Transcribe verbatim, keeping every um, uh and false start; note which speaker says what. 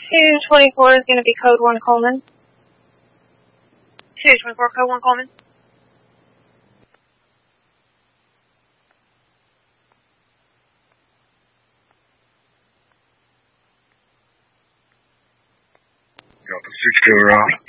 Speaker 1: two twenty-four is going to be code one Coleman.
Speaker 2: two twenty-four, code one Coleman.
Speaker 3: Got the six two around.